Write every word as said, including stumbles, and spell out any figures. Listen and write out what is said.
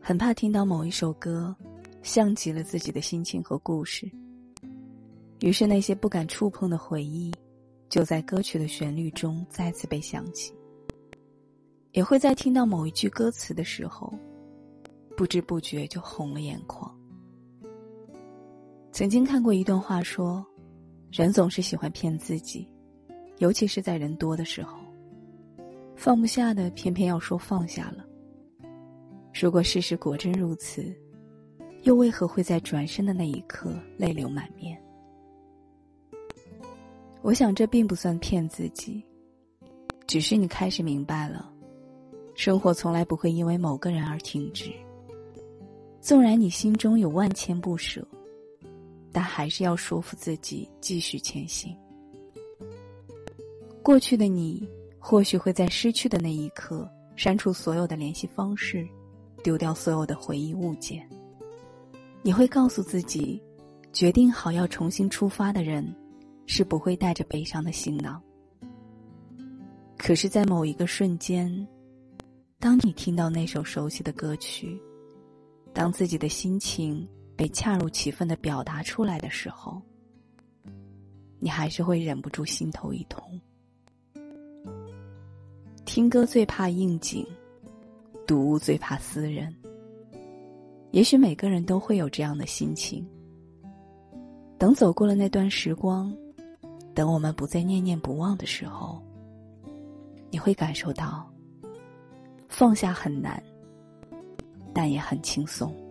很怕听到某一首歌像极了自己的心情和故事，于是那些不敢触碰的回忆就在歌曲的旋律中再次被想起。也会在听到某一句歌词的时候，不知不觉就红了眼眶。曾经看过一段话说，人总是喜欢骗自己，尤其是在人多的时候，放不下的偏偏要说放下了。如果事实果真如此，又为何会在转身的那一刻泪流满面？我想这并不算骗自己，只是你开始明白了，生活从来不会因为某个人而停止。纵然你心中有万千不舍，但还是要说服自己继续前行。过去的你或许会在失去的那一刻删除所有的联系方式，丢掉所有的回忆物件。你会告诉自己，决定好要重新出发的人是不会带着悲伤的行囊。可是在某一个瞬间，当你听到那首熟悉的歌曲，当自己的心情被恰如其分地表达出来的时候，你还是会忍不住心头一痛。听歌最怕应景，读物最怕私人。也许每个人都会有这样的心情，等走过了那段时光，等我们不再念念不忘的时候，你会感受到放下很难，但也很轻松。